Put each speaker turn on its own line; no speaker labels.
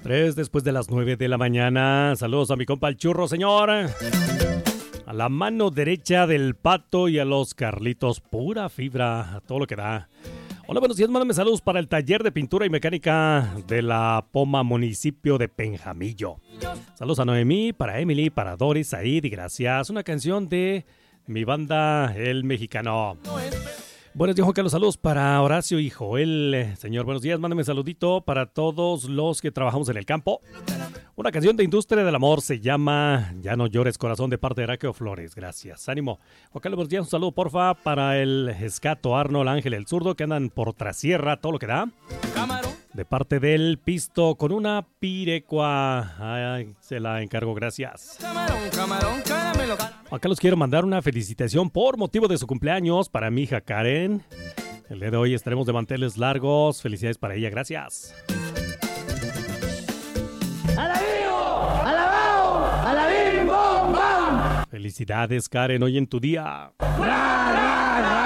3 después de las 9 de la mañana. Saludos a mi compa el Churro, señor. A la mano derecha del Pato y a los Carlitos. Pura fibra, a todo lo que da. Hola, buenos días. Mándame saludos para el taller de pintura y mecánica de La Poma, municipio de Penjamillo. Saludos a Noemí, para Emily, para Doris, Said y gracias. Una canción de mi banda El Mexicano. Buenos días, Juan Carlos. Saludos para Horacio y Joel. Señor, buenos días. Mándame un saludito para todos los que trabajamos en el campo. Una canción de Industria del Amor se llama Ya no llores corazón, de parte de Raquel Flores. Gracias. Ánimo. Juan Carlos, buenos días. Un saludo, porfa, para el Escato, Arnold, Ángel, el Zurdo, que andan por Trasierra, todo lo que da. De parte del Pisto, con una pirecua. Ay, se la encargo, gracias. Acá los quiero mandar una felicitación por motivo de su cumpleaños para mi hija Karen. El día de hoy estaremos de manteles largos. Felicidades para ella, gracias. Felicidades, Karen, hoy en tu día.